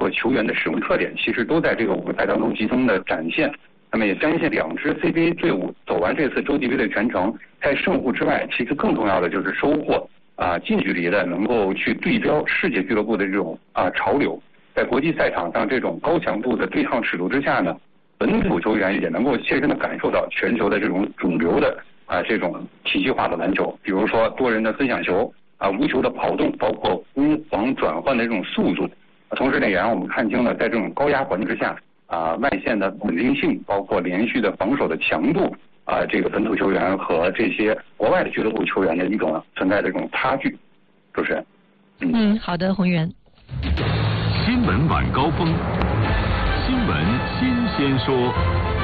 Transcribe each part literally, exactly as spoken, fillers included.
括球员的使用特点，其实都在这个舞台当中集中的展现。那么也相信两支 C B A 队伍走完这次洲际杯的全程，在胜负之外，其实更重要的就是收获啊近距离的能够去对标世界俱乐部的这种啊潮流。在国际赛场上这种高强度的对抗尺度之下呢，本土球员也能够切身的感受到全球的这种主流的啊这种体系化的篮球，比如说多人的分享球啊、无球的跑动，包括攻防转换的这种速度。同时呢，也让我们看清了在这种高压环境之下啊外线的稳定性，包括连续的防守的强度啊，这个本土球员和这些国外的俱乐部球员的一种存在的这种差距。主持人， 嗯，嗯好的，宏源。 新闻晚高峰，新闻新鲜说。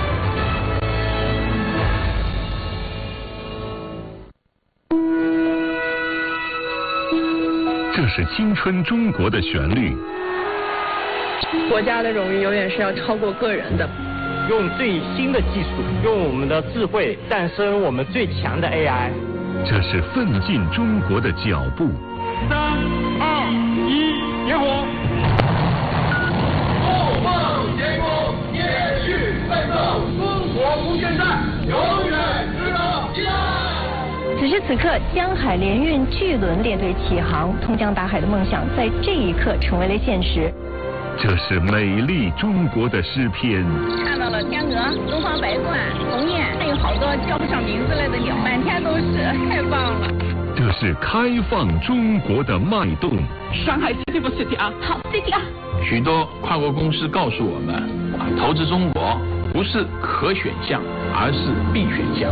这是青春中国的旋律。 国家的荣誉永远是要超过个人的。 用最新的技术，用我们的智慧诞生我们最强的 A I。 这是奋进中国的脚步。 三二一，点火！后梦天空，延续奋斗，中国无限战，永远值得期待。 此时此刻，江海联运巨轮列队起航，通江达海的梦想在这一刻成为了现实。 这是美丽中国的诗篇。 看到了天鹅、东方白鹳、鸿雁，还有好多叫不上名字来的鸟，满天都是，太棒了。 这是开放中国的脉动。 上海 City 不 City 啊？ 好 City 啊！ 许多跨国公司告诉我们，啊，投资中国不是可选项，而是必选项。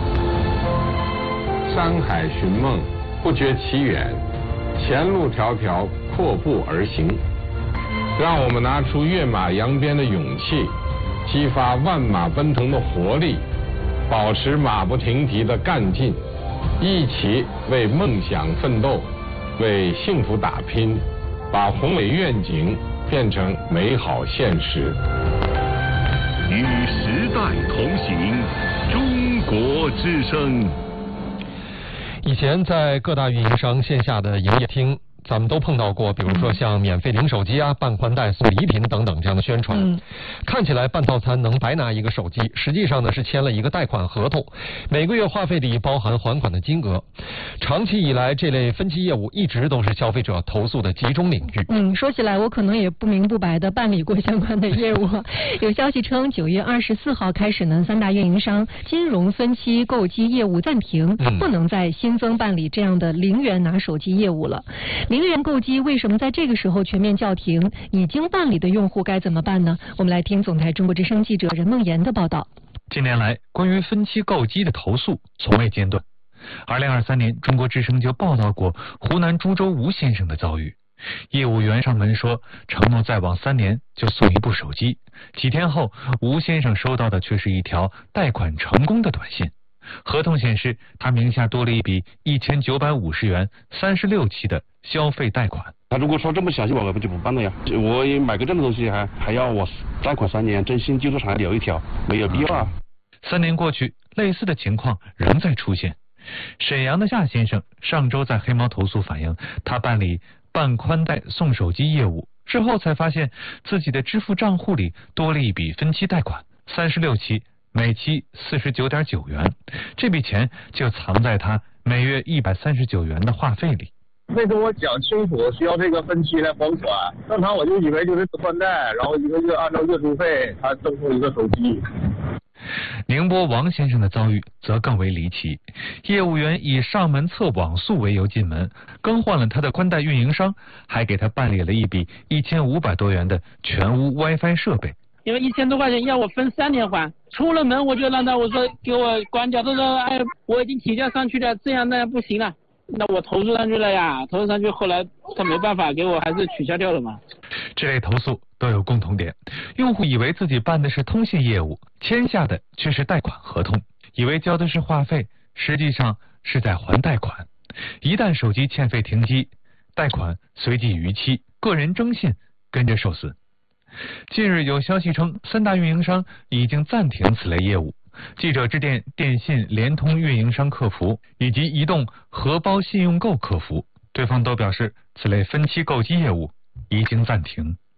山海寻梦，不觉其远，前路迢迢，阔步而行。让我们拿出跃马扬鞭的勇气，激发万马奔腾的活力，保持马不停蹄的干劲，一起为梦想奋斗，为幸福打拼，把宏伟愿景变成美好现实。 与时代同行，中国之声。 以前在各大运营商线下的营业厅，咱们都碰到过，比如说像免费领手机啊、办宽带、送礼品等等这样的宣传。嗯，看起来办套餐能白拿一个手机，实际上呢是签了一个贷款合同，每个月话费里包含还款的金额。长期以来，这类分期业务一直都是消费者投诉的集中领域。 嗯，说起来我可能也不明不白的办理过相关的业务。有消息称，九月二十四号开始呢，三大运营商金融分期购机业务暂停，嗯、不能再新增办理这样的零元拿手机业务了。零元购机为什么在这个时候全面叫停？已经办理的用户该怎么办呢？我们来听总台中国之声记者任梦妍的报道。 近年来，关于分期购机的投诉从未间断。二零二三年，中国之声就报道过湖南株洲吴先生的遭遇。业务员上门说，承诺再往三年就送一部手机。几天后，吴先生收到的却是一条贷款成功的短信。合同显示，他名下多了一笔一千九百五十元三十六期的消费贷款。 他如果说这么详细，我就不办了呀。我买个这种东西还还要我贷款三年，征信记录上还留一条，没有必要啊。 三年过去，类似的情况仍在出现。沈阳的夏先生上周在黑猫投诉反映，他办理办宽带送手机业务之后，才发现自己的支付账户里多了一笔分期贷款，三十六期。每期四十九点九元，这笔钱就藏在他每月一百三十九元的话费里。 没跟我讲清楚需要这个分期来还款，正常我就以为就是宽带，然后一个月按照月租费他赠送一个手机。 宁波王先生的遭遇则更为离奇，业务员以上门测网速为由进门，更换了他的宽带运营商，还给他办理了一笔一千五百多元的全屋 WiFi 设备。 因为一千多块钱要我分三年还，出了门我就让他我说给我关掉，他说哎我已经提交上去了，这样那样不行了，那我投诉上去了呀，投诉上去后来他没办法给我还是取消掉了嘛。 这类投诉都有共同点，用户以为自己办的是通信业务，签下的却是贷款合同，以为交的是话费，实际上是在还贷款。一旦手机欠费停机，贷款随即逾期，个人征信跟着受损。近日有消息称，三大运营商已经暂停此类业务。记者致电电信、联通运营商客服以及移动荷包信用购客服，对方都表示此类分期购机业务已经暂停。